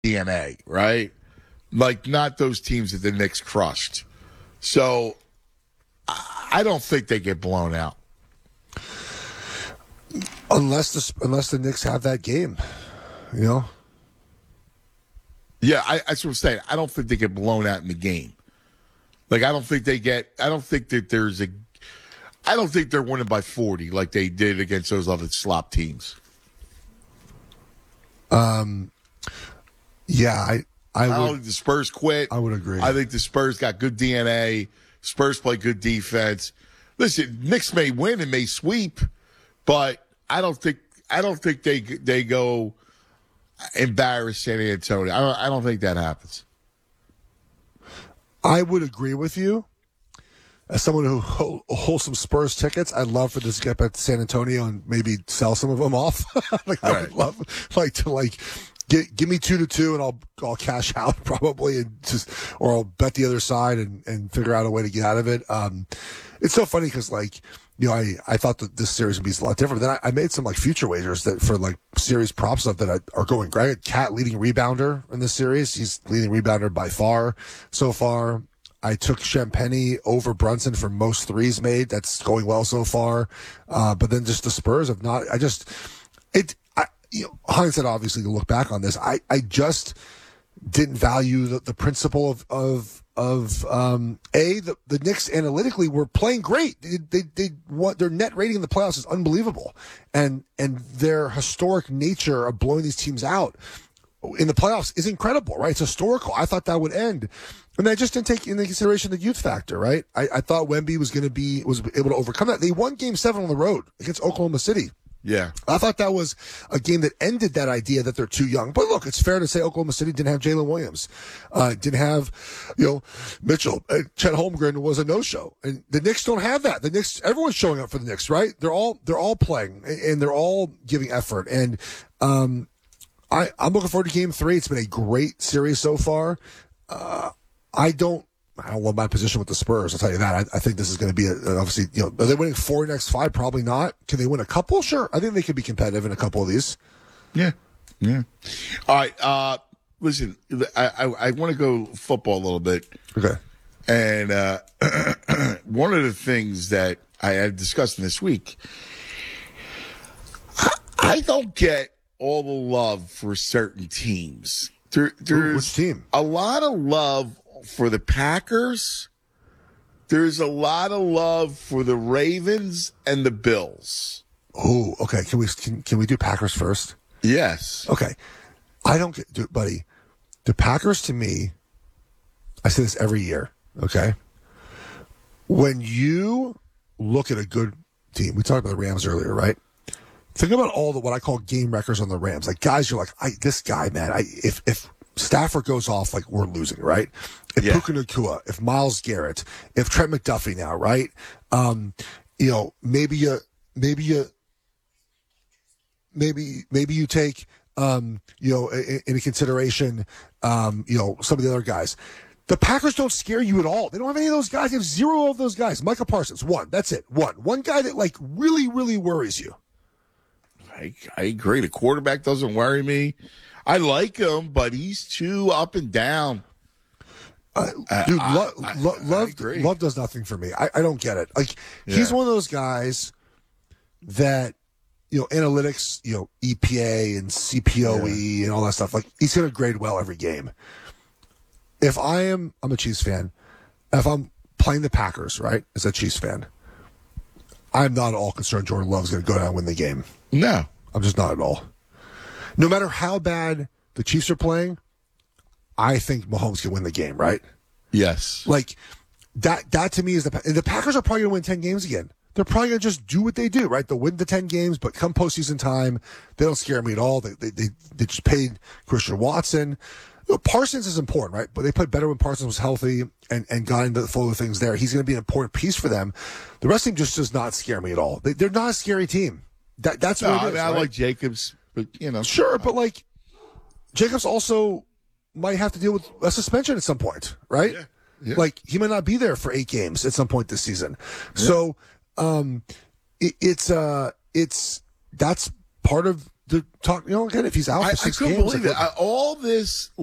DNA, right? Like, not those teams that the Knicks crushed. So I don't think they get blown out. Unless the Knicks have that game, you know? Yeah, that's what I'm saying. I don't think they get blown out in the game. Like, I don't think they're winning by 40 like they did against those other slop teams. Yeah, I don't think the Spurs quit. I would agree. I think the Spurs got good DNA. Spurs play good defense. Listen, Knicks may win and may sweep, but I don't think they go embarrass San Antonio. I don't think that happens. I would agree with you. As someone who holds some Spurs tickets, I'd love for this to get back to San Antonio and maybe sell some of them off. I would love to give me 2-2 and I'll cash out probably or I'll bet the other side and figure out a way to get out of it. It's so funny because I thought that this series would be a lot different. Then I made some future wagers that for series prop stuff that are going great. Cat leading rebounder in this series. He's leading rebounder by far so far. I took Champagny over Brunson for most threes made. That's going well so far. But then just the Spurs have not. Hindsight, obviously, to look back on this, I just didn't value the principle of the Knicks analytically were playing great. Their net rating in the playoffs is unbelievable, and their historic nature of blowing these teams out in the playoffs is incredible, right? It's historical. I thought that would end. And I just didn't take into consideration the youth factor, right? I thought Wemby was able to overcome that. They won Game 7 on the road against Oklahoma City. Yeah. I thought that was a game that ended that idea that they're too young. But look, it's fair to say Oklahoma City didn't have Jalen Williams, didn't have, Mitchell. Chet Holmgren was a no-show. And the Knicks don't have that. The Knicks, everyone's showing up for the Knicks, right? They're all playing and they're all giving effort. And, I'm looking forward to Game 3. It's been a great series so far. I don't love my position with the Spurs. I'll tell you that. I think this is going to be obviously, are they winning 4 next 5? Probably not. Can they win a couple? Sure. I think they could be competitive in a couple of these. Yeah. Yeah. All right. Listen, I want to go football a little bit. Okay. And one of the things that I had discussed this week, I don't get all the love for certain teams. There's which team? A lot of love for the Packers. There's a lot of love for the Ravens and the Bills. Oh, okay. Can we do Packers first? Yes. Okay. I don't get, buddy. The Packers, to me, I say this every year. Okay. When you look at a good team, we talked about the Rams earlier, right? Think about all what I call game wreckers on the Rams. Like guys, you're like, this guy, man. If Stafford goes off, we're losing, right? If Puka Nacua, if Myles Garrett, if Trent McDuffie now, right? Maybe you take into consideration some of the other guys. The Packers don't scare you at all. They don't have any of those guys. They have 0 of those guys. Micah Parsons, 1. That's it. One guy that really, really worries you. I agree. The quarterback doesn't worry me. I like him, but he's too up and down. Love does nothing for me. I don't get it. He's one of those guys that, analytics, EPA and CPOE and all that stuff. He's going to grade well every game. I'm a Chiefs fan. If I'm playing the Packers, right, as a Chiefs fan, I'm not at all concerned Jordan Love's going to go down and win the game. No. I'm just not at all. No matter how bad the Chiefs are playing, I think Mahomes can win the game, right? Yes. That to me is the Packers are probably going to win 10 games again. They're probably going to just do what they do, right? They'll win the 10 games, but come postseason time, they don't scare me at all. They just paid Christian Watson. Parsons is important, right? But they played better when Parsons was healthy and got into the flow of things there. He's going to be an important piece for them. The rest of them just does not scare me at all. They're not a scary team. That's what it is. I right? like Jacobs, but Sure, but Jacobs also might have to deal with a suspension at some point, right? Yeah. He might not be there for 8 games at some point this season. Yeah. So, that's part of to talk. Again, if he's out for I 6 couldn't games, believe it. All this